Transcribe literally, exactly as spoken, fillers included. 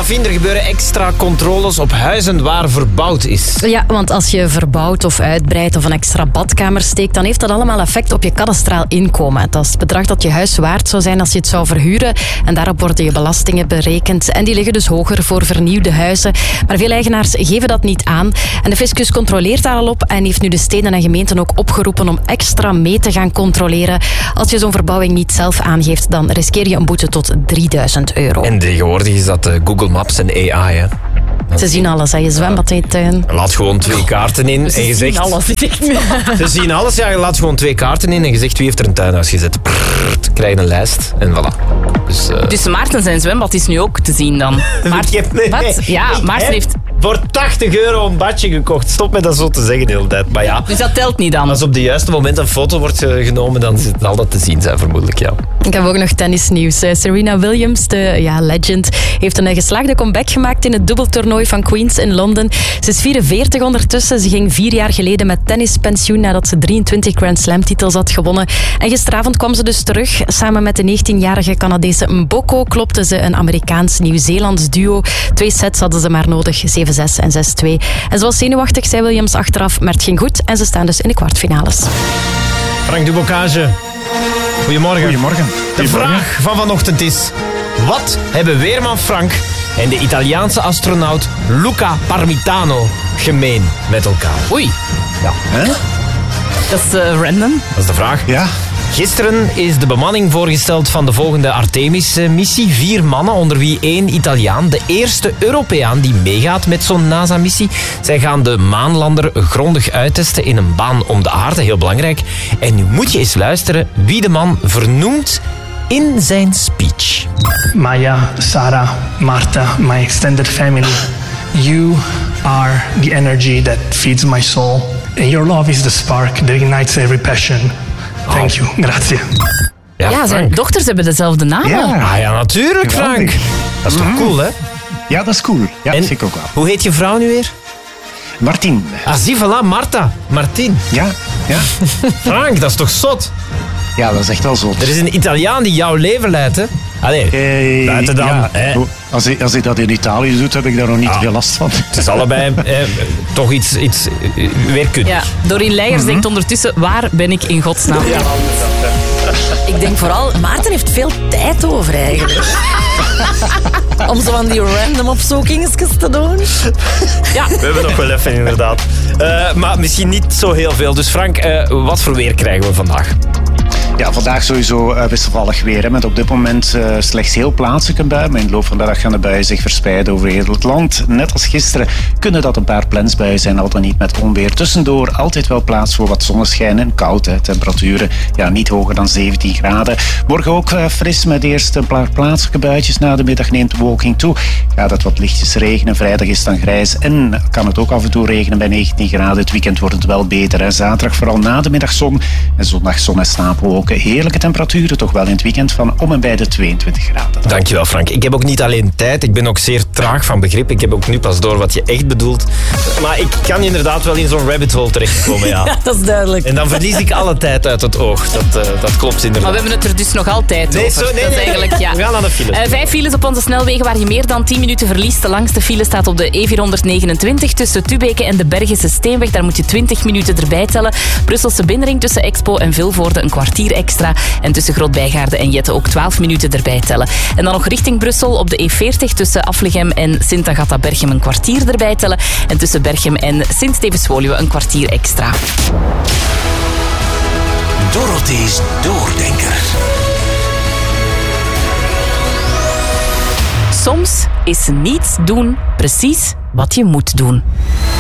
Fien, er gebeuren extra controles op huizen waar verbouwd is. Ja, want als je verbouwt of uitbreidt of een extra badkamer steekt, dan heeft dat allemaal effect op je kadastraal inkomen. Dat is het bedrag dat je huis waard zou zijn als je het zou verhuren. En daarop worden je belastingen berekend. En die liggen dus hoger voor vernieuwde huizen. Maar veel eigenaars geven dat niet aan. En de fiscus controleert daar al op en heeft nu de steden en gemeenten ook opgeroepen om extra mee te gaan controleren. Als je zo'n verbouwing niet zelf aangeeft, dan riskeer je een boete tot drieduizend euro. En tegenwoordig is dat uh, Google Maps en A I, hè. Ze zien alles, hè. Je zwembad in je tuin. Laat gewoon twee kaarten in Ze en je zien zegt... alles. Ze zien alles, ja. Je laat gewoon twee kaarten in en je zegt wie heeft er een tuinhuis gezet. Prrr, krijg je een lijst en voilà. Dus, uh... dus Maarten zijn zwembad is nu ook te zien dan. Maarten, nee, nee. Wat? Ja, Ik Maarten heb heeft... voor tachtig euro een badje gekocht. Stop met dat zo te zeggen de hele tijd. Maar ja, Dus dat telt niet dan? als op het juiste moment een foto wordt genomen, dan zal dat te zien zijn vermoedelijk, ja. Ik heb ook nog tennisnieuws. Serena Williams, de ja, legend, heeft een geslaagde comeback gemaakt in het dubbeltoernooi van Queens in Londen. Ze is vierenveertig ondertussen. Ze ging vier jaar geleden met tennispensioen nadat ze drieëntwintig Grand Slam titels had gewonnen. En gisteravond kwam ze dus terug. Samen met de negentienjarige Canadese Mboko klopte ze een Amerikaans-Nieuw-Zeelands duo. Twee sets hadden ze maar nodig, zeven zes en zes twee. En zoals zenuwachtig zei Williams achteraf, maar het ging goed en ze staan dus in de kwartfinales. Frank Dubocage, goedemorgen. Goedemorgen. De vraag van vanochtend is: wat hebben weerman Frank en de Italiaanse astronaut Luca Parmitano gemeen met elkaar? Oei. Ja. Hè? Dat is uh, random. Dat is de vraag. Ja. Gisteren is de bemanning voorgesteld van de volgende Artemis-missie. Vier mannen, onder wie één Italiaan. De eerste Europeaan die meegaat met zo'n NASA-missie. Zij gaan de maanlander grondig uittesten in een baan om de aarde. Heel belangrijk. En nu moet je eens luisteren wie de man vernoemt in zijn speech. Maya, Sarah, Marta, my extended family. You are the energy that feeds my soul. And your love is the spark that ignites every passion. Thank you. Grazie. Ja, Ja, zijn Frank. dochters hebben dezelfde naam. Ja. Ah ja, natuurlijk, Frank. Geweldig. Dat is toch cool, hè? Ja, dat is cool. Ja, En dat vind ik ook wel. hoe heet je vrouw nu weer? Martin. Ah, zie, voilà, Marta. Martin. Ja, ja. Frank, dat is toch zot? Ja, dat is echt wel zo. Er is een Italiaan die jouw leven leidt, hè? Allee, Eh, buiten dan. ja, hè. als, hij, als hij dat in Italië doet, heb ik daar nog niet Ah. veel last van. Het is allebei eh, toch iets, iets eh, weerkundig. Ja, Doreen Leijers denkt ondertussen, waar ben ik in godsnaam? Ik denk vooral, Maarten heeft veel tijd over eigenlijk. Om zo van die random opzoekingsjes te doen. Ja, we hebben nog wel even inderdaad. Uh, maar misschien niet zo heel veel. Dus Frank, uh, wat voor weer krijgen we vandaag? Ja, vandaag sowieso uh, wisselvallig weer. Hè, met op dit moment uh, slechts heel plaatselijk een bui. Maar in de loop van de dag gaan de buien zich verspreiden over heel het land. Net als gisteren kunnen dat een paar plensbuien zijn, al dan niet met onweer. Tussendoor altijd wel plaats voor wat zonneschijn en koud. Hè. Temperaturen ja, niet hoger dan zeventien graden. Morgen ook uh, fris met eerst een paar plaatselijke buitjes. Na de middag neemt de bewolking toe. Gaat het wat lichtjes regenen. Vrijdag is het dan grijs en kan het ook af en toe regenen bij negentien graden. Het weekend wordt het wel beter. Hè. Zaterdag vooral na de middag zon en zondag zon en stapelwolken. Heerlijke temperaturen, toch wel in het weekend van om en bij de tweeëntwintig graden. Dankjewel, Frank. Ik heb ook niet alleen tijd, ik ben ook zeer traag van begrip. Ik heb ook nu pas door wat je echt bedoelt. Maar ik kan inderdaad wel in zo'n rabbit hole terechtkomen, ja. Ja, dat is duidelijk. En dan verlies ik alle tijd uit het oog. Dat, uh, dat klopt inderdaad. Maar we hebben het er dus nog altijd Nee, over. zo, nee, dat is nee, eigenlijk, ja. we gaan aan de files. Uh, vijf files op onze snelwegen waar je meer dan tien minuten verliest. De langste file staat op de E vierhonderdnegenentwintig tussen Tubeke en de Bergische Steenweg. Daar moet je twintig minuten erbij tellen. Brusselse Binnenring tussen Expo en Vilvoorde een kwartier extra. En tussen Groot-Bijgaarden en Jette ook twaalf minuten erbij tellen. En dan nog richting Brussel op de E veertig tussen Aflegem en Sint-Agatha-Berchem een kwartier erbij tellen. En tussen Berchem en Sint-Stevens-Woluwe een kwartier extra. Dorothee's Doordenker. Soms is niets doen precies wat je moet doen.